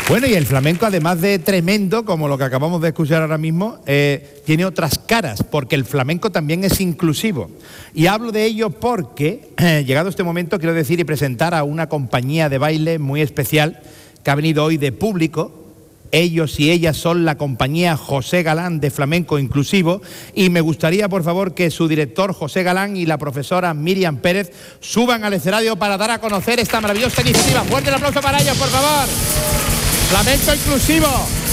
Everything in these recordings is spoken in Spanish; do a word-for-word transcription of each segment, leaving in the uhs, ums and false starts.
Bueno, y el flamenco, además de tremendo, como lo que acabamos de escuchar ahora mismo, eh, tiene otras caras, porque el flamenco también es inclusivo. Y hablo de ello porque, eh, llegado este momento, quiero decir y presentar a una compañía de baile muy especial que ha venido hoy de público. Ellos y ellas son la compañía José Galán de Flamenco Inclusivo, y me gustaría, por favor, que su director José Galán y la profesora Miriam Pérez suban al escenario para dar a conocer esta maravillosa iniciativa. Fuerte el aplauso para ellos, por favor. Flamenco Inclusivo.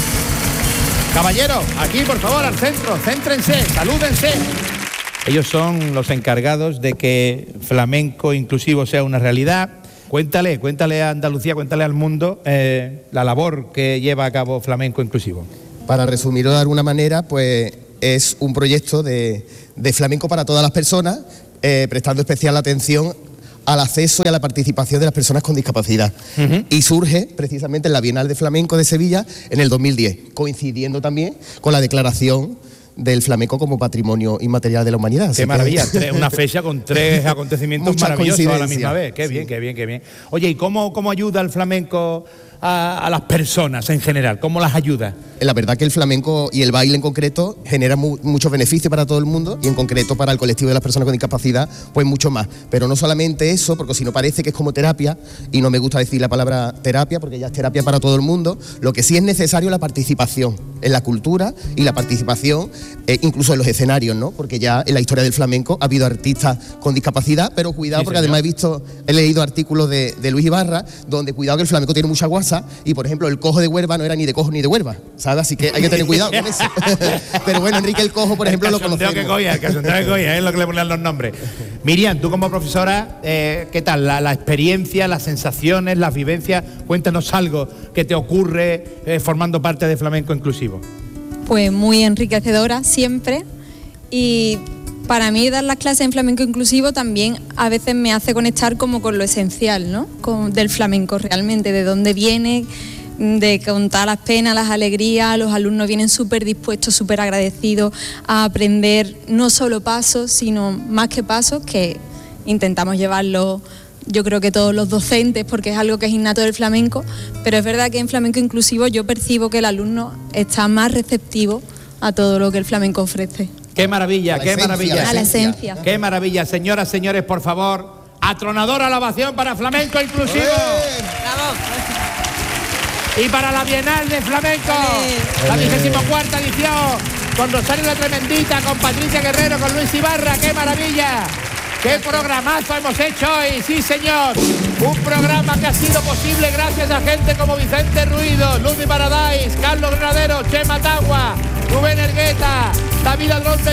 Caballeros, aquí, por favor, al centro, céntrense, salúdense. Ellos son los encargados de que Flamenco Inclusivo sea una realidad. Cuéntale, cuéntale a Andalucía, cuéntale al mundo eh, la labor que lleva a cabo Flamenco Inclusivo. Para resumirlo de alguna manera, pues es un proyecto de, de flamenco para todas las personas, eh, prestando especial atención al acceso y a la participación de las personas con discapacidad. Uh-huh. Y surge precisamente en la Bienal de Flamenco de Sevilla en el dos mil diez, coincidiendo también con la declaración del flamenco como patrimonio inmaterial de la humanidad. Qué maravilla, tres, una fecha con tres acontecimientos maravillosos a la misma vez. Qué bien, sí. qué bien, qué bien. Oye, ¿y cómo, cómo ayuda el flamenco a, a las personas en general? ¿Cómo las ayuda? La verdad que el flamenco y el baile en concreto genera mu muchos beneficios para todo el mundo, y en concreto para el colectivo de las personas con discapacidad, pues mucho más. Pero no solamente eso, porque si no parece que es como terapia, y no me gusta decir la palabra terapia porque ya es terapia para todo el mundo. Lo que sí es necesario es la participación en la cultura y la participación eh, incluso en los escenarios, ¿no? Porque ya en la historia del flamenco ha habido artistas con discapacidad, pero cuidado, sí, porque señor. Además he visto, he leído artículos de, de Luis Ibarra, donde cuidado que el flamenco tiene mucha guasa, y por ejemplo el cojo de Huelva no era ni de cojo ni de Huelva, ¿sabes? Así que hay que tener cuidado con eso. Pero bueno, Enrique el Cojo, por ejemplo, lo conocemos. Que coya, el cachondeo que coya, es lo que le ponen los nombres. Miriam, tú como profesora, eh, ¿qué tal? La, la experiencia, las sensaciones, las vivencias, cuéntanos algo que te ocurre eh, formando parte de Flamenco Inclusivo. Pues muy enriquecedora siempre, y para mí dar las clases en Flamenco Inclusivo también a veces me hace conectar como con lo esencial, ¿no? Con, del flamenco realmente, de dónde viene, de contar las penas, las alegrías. Los alumnos vienen súper dispuestos, súper agradecidos a aprender no solo pasos, sino más que pasos, que intentamos llevarlo, yo creo que todos los docentes, porque es algo que es innato del flamenco, pero es verdad que en Flamenco Inclusivo yo percibo que el alumno está más receptivo a todo lo que el flamenco ofrece. ¡Qué maravilla, qué esencia, maravilla! A la esencia. ¡Qué maravilla! Señoras, señores, por favor, atronadora alabación para Flamenco Inclusivo. ¡Bravo! Y para la Bienal de Flamenco, la vigésima cuarta edición, con Rosario la Tremendita, con Patricia Guerrero, con Luis Ibarra. ¡Qué maravilla! ¡Qué programazo hemos hecho hoy! ¡Sí, señor! Un programa que ha sido posible gracias a gente como Vicente Ruido, Ludwig Paradise, Carlos Granadero, Chema Tagua, Rubén Ergueta, David Adrón.